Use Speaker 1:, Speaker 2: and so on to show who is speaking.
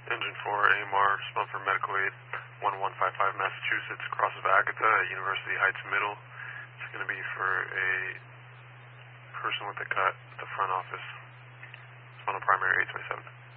Speaker 1: Engine 4, AMR, respond for medical aid, 1155 Massachusetts, cross of Agatha at University Heights Middle. It's going to be for a person with a cut at the front office. It's on a primary 827.